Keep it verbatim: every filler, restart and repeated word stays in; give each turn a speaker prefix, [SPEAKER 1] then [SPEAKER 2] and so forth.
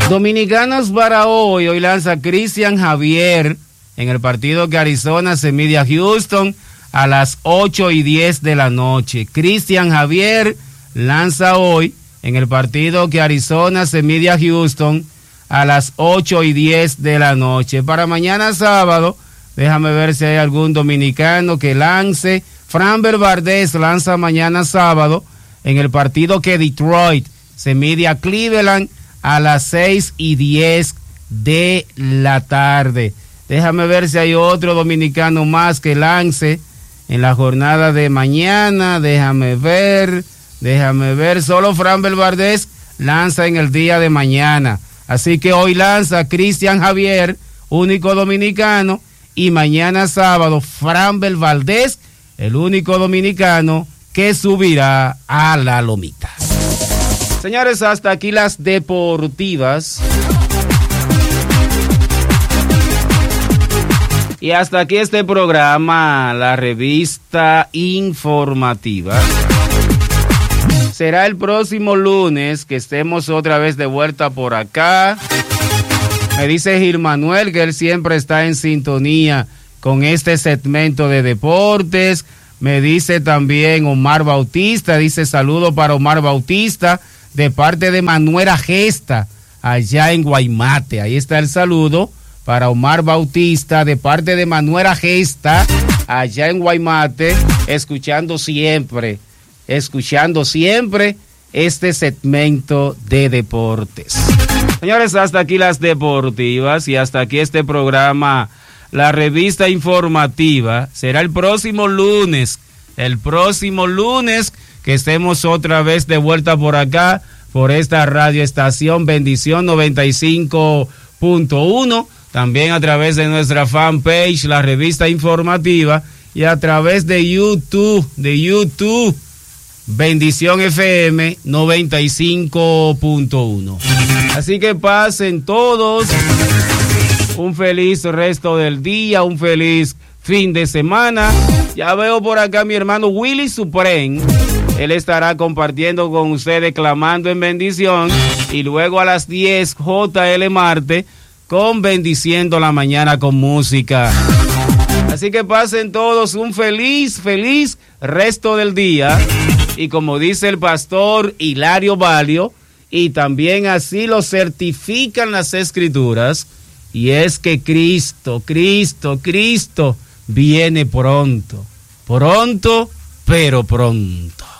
[SPEAKER 1] Dominicanos para hoy. Hoy lanza Cristian Javier en el partido que Arizona se mide a Houston a las ocho y diez de la noche. Cristian Javier lanza hoy en el partido que Arizona se mide a Houston a las ocho y diez de la noche. Para mañana sábado, déjame ver si hay algún dominicano que lance. Framber Valdez lanza mañana sábado en el partido que Detroit se mide a Cleveland a las seis y diez de la tarde. Déjame ver si hay otro dominicano más que lance en la jornada de mañana. Déjame ver, déjame ver. Solo Framber Valdez lanza en el día de mañana. Así que hoy lanza Cristian Javier, único dominicano, y mañana sábado Framber Valdez, el único dominicano que subirá a la lomita. Señores, hasta aquí las deportivas. Y hasta aquí este programa, la revista informativa. Será el próximo lunes que estemos otra vez de vuelta por acá. Me dice Gil Manuel que él siempre está en sintonía con este segmento de deportes. Me dice también Omar Bautista, dice saludo para Omar Bautista de parte de Manuela Gesta, allá en Guaymate. Ahí está el saludo para Omar Bautista de parte de Manuela Gesta, allá en Guaymate, escuchando siempre, escuchando siempre este segmento de deportes. Señores, hasta aquí las deportivas y hasta aquí este programa, la revista informativa. Será el próximo lunes, el próximo lunes que estemos otra vez de vuelta por acá, por esta radioestación Bendición noventa y cinco punto uno, también a través de nuestra fanpage, la revista informativa, y a través de YouTube, de YouTube, Bendición F M noventa y cinco punto uno. Así que pasen todos un feliz resto del día, un feliz fin de semana. Ya veo por acá mi hermano Willy Supreme. Él estará compartiendo con ustedes Clamando en Bendición. Y luego a las diez, J L Marte con Bendiciendo la Mañana con Música. Así que pasen todos un feliz, feliz resto del día. Y como dice el pastor Hilario Valio, y también así lo certifican las Escrituras, y es que Cristo, Cristo, Cristo viene pronto. Pronto, pero pronto.